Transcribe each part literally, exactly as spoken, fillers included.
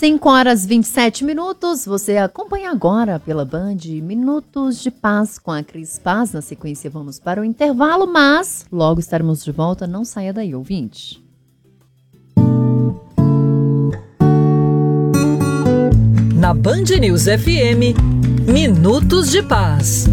cinco horas e vinte e sete minutos, você acompanha agora pela Band Minutos de Paz com a Cris Paz. Na sequência vamos para o intervalo, mas logo estaremos de volta, não saia daí, ouvinte. Na Band News F M, Minutos de Paz.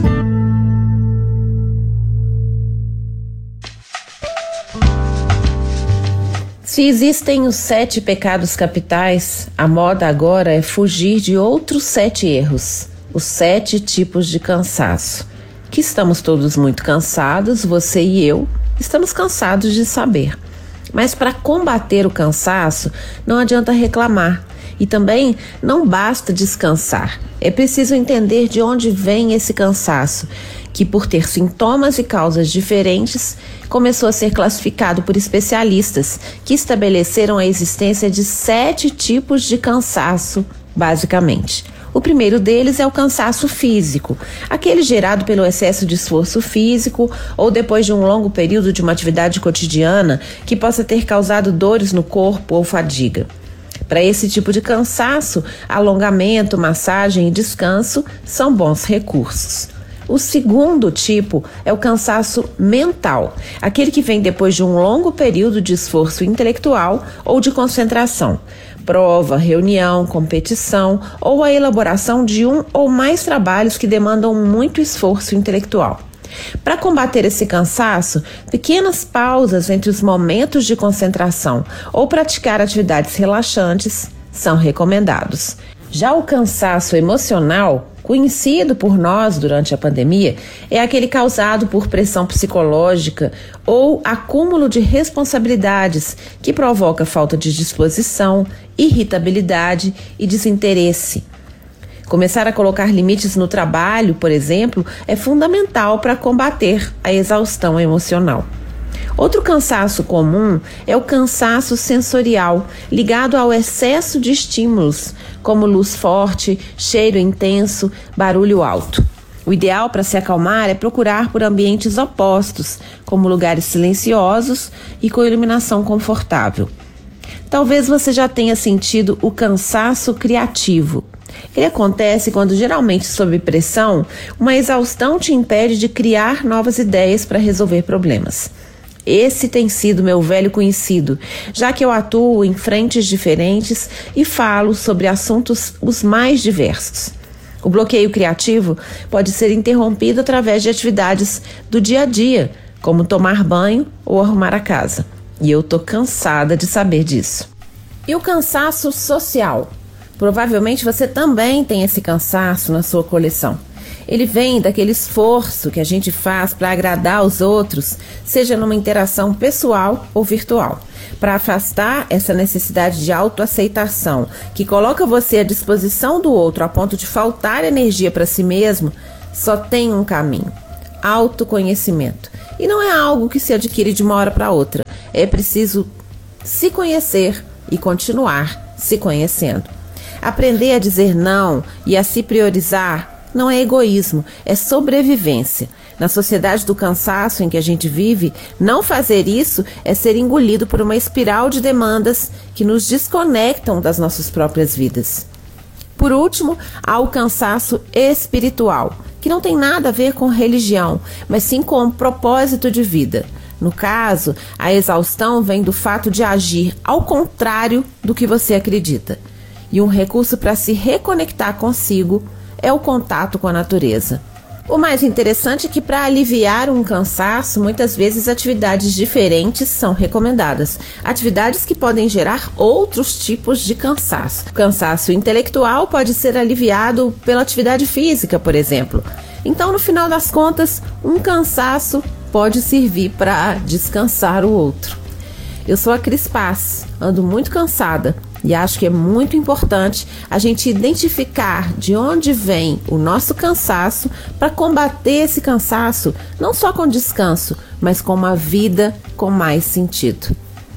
Se existem os sete pecados capitais, a moda agora é fugir de outros sete erros, os sete tipos de cansaço. Que estamos todos muito cansados, você e eu, estamos cansados de saber. Mas para combater o cansaço, não adianta reclamar. E também não basta descansar. É preciso entender de onde vem esse cansaço, que por ter sintomas e causas diferentes, começou a ser classificado por especialistas que estabeleceram a existência de sete tipos de cansaço, basicamente. O primeiro deles é o cansaço físico, aquele gerado pelo excesso de esforço físico ou depois de um longo período de uma atividade cotidiana que possa ter causado dores no corpo ou fadiga. Para esse tipo de cansaço, alongamento, massagem e descanso são bons recursos. O segundo tipo é o cansaço mental, aquele que vem depois de um longo período de esforço intelectual ou de concentração, prova, reunião, competição ou a elaboração de um ou mais trabalhos que demandam muito esforço intelectual. Para combater esse cansaço, pequenas pausas entre os momentos de concentração ou praticar atividades relaxantes são recomendados. Já o cansaço emocional, conhecido por nós durante a pandemia, é aquele causado por pressão psicológica ou acúmulo de responsabilidades que provoca falta de disposição, irritabilidade e desinteresse. Começar a colocar limites no trabalho, por exemplo, é fundamental para combater a exaustão emocional. Outro cansaço comum é o cansaço sensorial, ligado ao excesso de estímulos, como luz forte, cheiro intenso, barulho alto. O ideal para se acalmar é procurar por ambientes opostos, como lugares silenciosos e com iluminação confortável. Talvez você já tenha sentido o cansaço criativo. Ele acontece quando, geralmente sob pressão, uma exaustão te impede de criar novas ideias para resolver problemas. Esse tem sido meu velho conhecido, já que eu atuo em frentes diferentes e falo sobre assuntos os mais diversos. O bloqueio criativo pode ser interrompido através de atividades do dia a dia, como tomar banho ou arrumar a casa. E eu tô cansada de saber disso. E o cansaço social? Provavelmente você também tem esse cansaço na sua coleção. Ele vem daquele esforço que a gente faz para agradar os outros, seja numa interação pessoal ou virtual. Para afastar essa necessidade de autoaceitação, que coloca você à disposição do outro a ponto de faltar energia para si mesmo, só tem um caminho: autoconhecimento. E não é algo que se adquire de uma hora para outra. É preciso se conhecer e continuar se conhecendo. Aprender a dizer não e a se priorizar não é egoísmo, é sobrevivência. Na sociedade do cansaço em que a gente vive, não fazer isso é ser engolido por uma espiral de demandas que nos desconectam das nossas próprias vidas. Por último, há o cansaço espiritual, que não tem nada a ver com religião, mas sim com propósito de vida. No caso, a exaustão vem do fato de agir ao contrário do que você acredita. E um recurso para se reconectar consigo é o contato com a natureza. O mais interessante é que, para aliviar um cansaço, muitas vezes atividades diferentes são recomendadas. Atividades que podem gerar outros tipos de cansaço. O cansaço intelectual pode ser aliviado pela atividade física, por exemplo. Então, no final das contas, um cansaço pode servir para descansar o outro. Eu sou a Cris Paz, ando muito cansada. E acho que é muito importante a gente identificar de onde vem o nosso cansaço para combater esse cansaço, não só com descanso, mas com uma vida com mais sentido.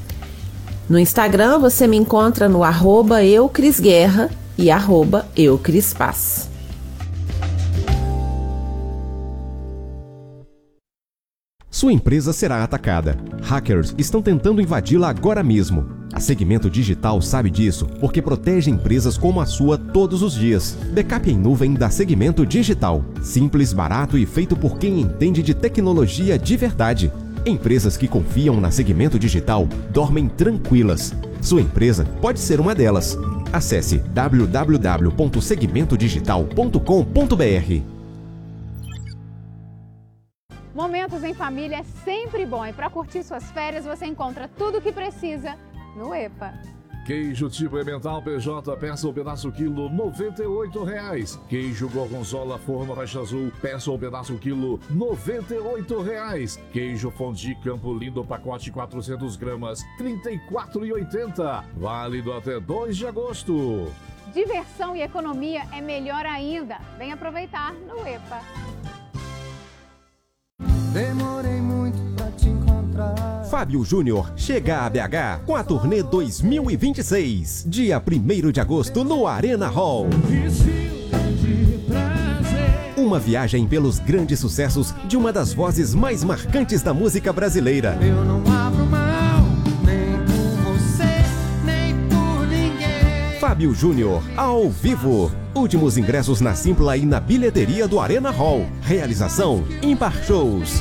No Instagram você me encontra no arroba eucrisguerra e arroba eucrispaz. Sua empresa será atacada. Hackers estão tentando invadi-la agora mesmo. A Segmento Digital sabe disso porque protege empresas como a sua todos os dias. Backup em nuvem da Segmento Digital. Simples, barato e feito por quem entende de tecnologia de verdade. Empresas que confiam na Segmento Digital dormem tranquilas. Sua empresa pode ser uma delas. Acesse w w w ponto segmento digital ponto com ponto b r. Momentos em família é sempre bom e para curtir suas férias você encontra tudo o que precisa no EPA. Queijo tipo emmental P J, peça ou pedaço quilo, noventa e oito reais. Queijo gorgonzola forma rocha azul, peça ou pedaço quilo, noventa e oito reais. Queijo fondue Campo Lindo, pacote quatrocentas gramas, trinta e quatro reais e oitenta centavos. Válido até dois de agosto. Diversão e economia é melhor ainda. Vem aproveitar no EPA. Demorei muito pra te encontrar. Fábio Júnior chega a B H com a turnê dois mil e vinte e seis. Dia primeiro de agosto no Arena Hall. Uma viagem pelos grandes sucessos de uma das vozes mais marcantes da música brasileira. Eu não abro mão, nem por você, nem por ninguém. Fábio Júnior, ao vivo. Últimos ingressos na Simpla e na bilheteria do Arena Hall. Realização Ímpar Shows.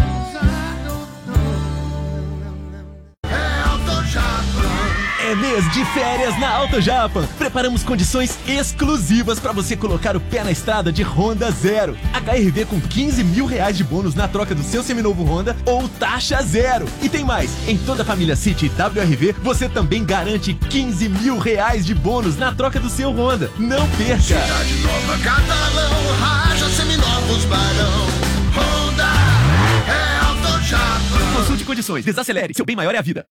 É mês de férias na Auto Japan. Preparamos condições exclusivas para você colocar o pé na estrada de Honda Zero. H R V com quinze mil reais de bônus na troca do seu seminovo Honda ou taxa zero. E tem mais, em toda a família City W R V, você também garante quinze mil reais de bônus na troca do seu Honda. Não perca! Cidade Nova, Catalão, Raja, Seminovos, Barão, Honda, é Auto Japan. Consulte condições, desacelere, seu bem maior é a vida.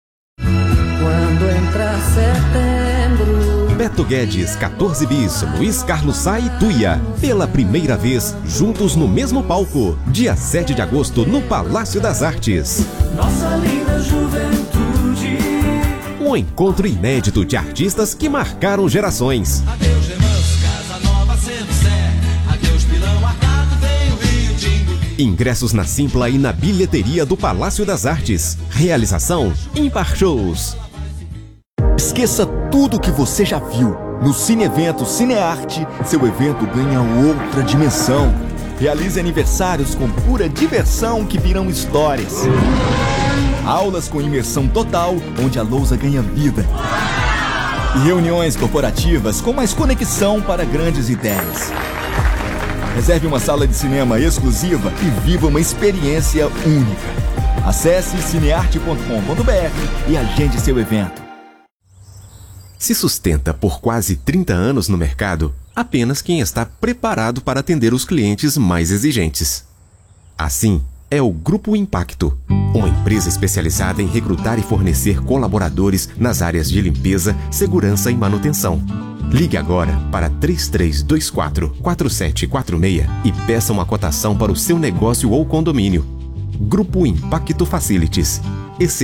Quando entrar setembro. Beto Guedes, quatorze bis, Luiz Carlos Sá e Tuia. Pela primeira vez, juntos no mesmo palco. Dia sete de agosto, no Palácio das Artes. Nossa linda juventude. Um encontro inédito de artistas que marcaram gerações. Adeus, Remanso, Casa Nova, Centro Sé. Adeus, Pilão, Arcado, vem o Rio, Tingo. Ingressos na Simpla e na bilheteria do Palácio das Artes. Realização Ímpar Shows. Esqueça tudo que você já viu. No Cine Evento Cinearte, seu evento ganha outra dimensão. Realize aniversários com pura diversão que virão histórias. Aulas com imersão total, onde a lousa ganha vida. E reuniões corporativas com mais conexão para grandes ideias. Reserve uma sala de cinema exclusiva e viva uma experiência única. Acesse cinearte ponto com ponto b r e agende seu evento. Se sustenta por quase trinta anos no mercado, apenas quem está preparado para atender os clientes mais exigentes. Assim, é o Grupo Impacto, uma empresa especializada em recrutar e fornecer colaboradores nas áreas de limpeza, segurança e manutenção. Ligue agora para três três dois quatro, quatro sete quatro seis e peça uma cotação para o seu negócio ou condomínio. Grupo Impacto Facilities.